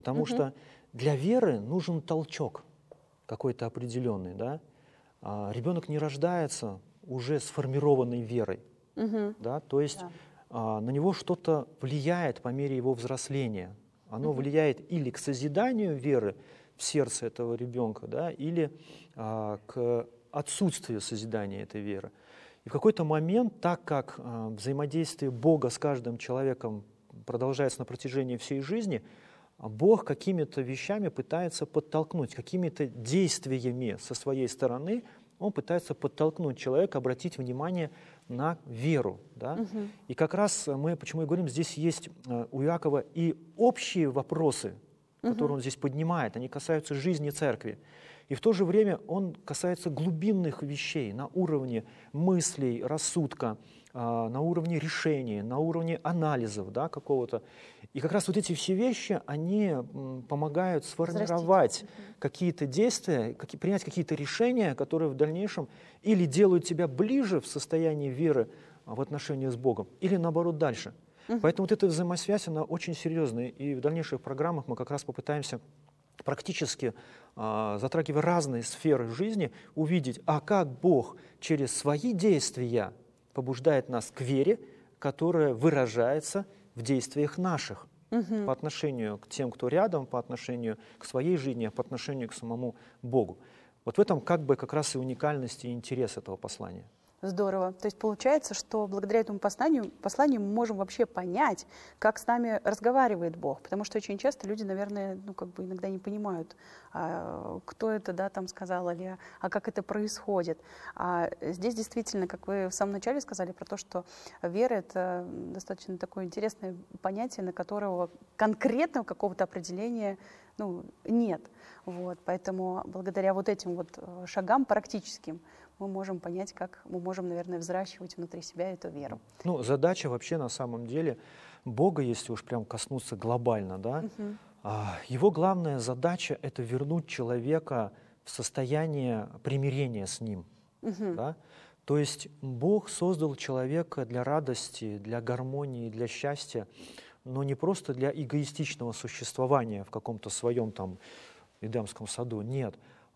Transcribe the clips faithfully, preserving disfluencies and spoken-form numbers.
Потому Мгм. что для веры нужен толчок какой-то определенный. Да? А, ребенок не рождается уже сформированной верой. Мгм. Да? То есть Да. а, на него что-то влияет по мере его взросления. Оно Мгм. влияет или к созиданию веры в сердце этого ребенка, да, или а, к отсутствию созидания этой веры. И в какой-то момент, так как а, взаимодействие Бога с каждым человеком продолжается на протяжении всей жизни, а Бог какими-то вещами пытается подтолкнуть, какими-то действиями со своей стороны Он пытается подтолкнуть человека, обратить внимание на веру. Да? Мгм. И как раз мы, почему и говорим, здесь есть э, у Иакова и общие вопросы, которые Мгм. он здесь поднимает, они касаются жизни церкви. И в то же время он касается глубинных вещей на уровне мыслей, рассудка, а, на уровне решений, на уровне анализов, да, какого-то. И как раз вот эти все вещи, они м, помогают сформировать Мгм. какие-то действия, каки- принять какие-то решения, которые в дальнейшем или делают тебя ближе в состоянии веры а, в отношении с Богом, или наоборот дальше. Мгм. Поэтому вот эта взаимосвязь, она очень серьезная. И в дальнейших программах мы как раз попытаемся практически, а, затрагивая разные сферы жизни, увидеть, а как Бог через свои действия побуждает нас к вере, которая выражается в действиях наших Мгм. по отношению к тем, кто рядом, по отношению к своей жизни, по отношению к самому Богу. Вот в этом как бы как раз и уникальность и интерес этого послания. Здорово. То есть получается, что благодаря этому посланию, посланию мы можем вообще понять, как с нами разговаривает Бог. Потому что очень часто люди, наверное, ну, как бы иногда не понимают, а, кто это, да, там сказал, или, а как это происходит. А здесь действительно, как вы в самом начале сказали, про то, что вера — это достаточно такое интересное понятие, на которого конкретного какого-то определения ну, нет. Вот. Поэтому благодаря вот этим вот э, шагам практическим мы можем понять, как мы можем, наверное, взращивать внутри себя эту веру. Ну, задача вообще на самом деле Бога, если уж прям коснуться глобально, да, Мгм. а, его главная задача — это вернуть человека в состояние примирения с ним. Мгм. Да? То есть Бог создал человека для радости, для гармонии, для счастья, но не просто для эгоистичного существования в каком-то своем там Эдемском саду. Нет.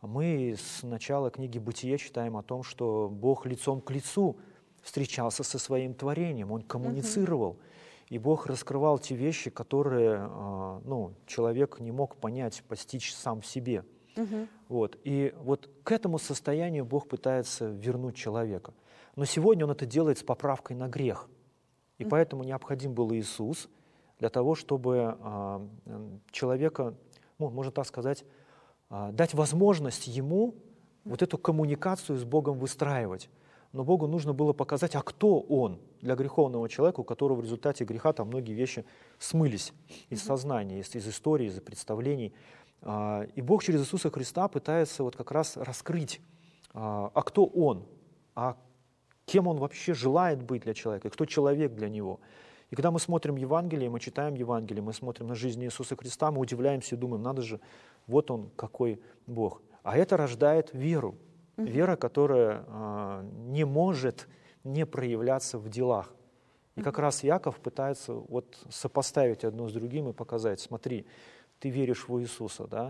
Мы с начала книги «Бытие» читаем о том, что Бог лицом к лицу встречался со своим творением, Он коммуницировал. И Бог раскрывал те вещи, которые а, ну, человек не мог понять, постичь сам в себе. Мгм. Вот. И вот к этому состоянию Бог пытается вернуть человека. Но сегодня Он это делает с поправкой на грех. И Мгм. поэтому необходим был Иисус для того, чтобы а, м, человека, ну, можно так сказать, а, дать возможность ему вот эту коммуникацию с Богом выстраивать. Но Богу нужно было показать, а кто Он для греховного человека, у которого в результате греха там многие вещи смылись из сознания, из, из истории, из представлений. А, И Бог через Иисуса Христа пытается вот как раз раскрыть, а а кто Он, а кем Он вообще желает быть для человека, и кто человек для него. И когда мы смотрим Евангелие, мы читаем Евангелие, мы смотрим на жизнь Иисуса Христа, мы удивляемся и думаем, надо же, вот Он какой Бог. А это рождает веру. Вера, которая а, не может не проявляться в делах. И как раз Иаков пытается вот сопоставить одно с другим и показать, смотри, ты веришь в Иисуса, да?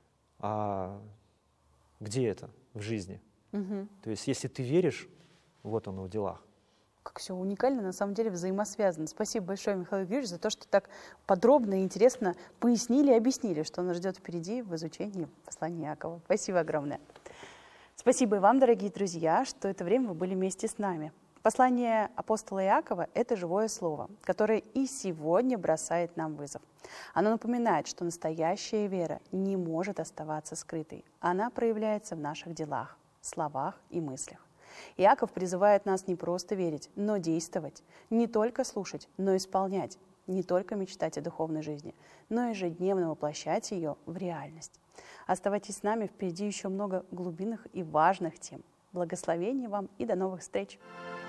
А где это в жизни? Мгм. То есть если ты веришь, вот оно в делах. Как все уникально, на самом деле взаимосвязано. Спасибо большое, Михаил Юрьевич, за то, что так подробно и интересно пояснили и объяснили, что нас ждет впереди в изучении послания Иакова. Спасибо огромное. Спасибо и вам, дорогие друзья, что это время вы были вместе с нами. Послание апостола Иакова — это живое слово, которое и сегодня бросает нам вызов. Оно напоминает, что настоящая вера не может оставаться скрытой. Она проявляется в наших делах, словах и мыслях. Иаков призывает нас не просто верить, но действовать, не только слушать, но исполнять, не только мечтать о духовной жизни, но ежедневно воплощать ее в реальность. Оставайтесь с нами, впереди еще много глубинных и важных тем. Благословений вам и до новых встреч!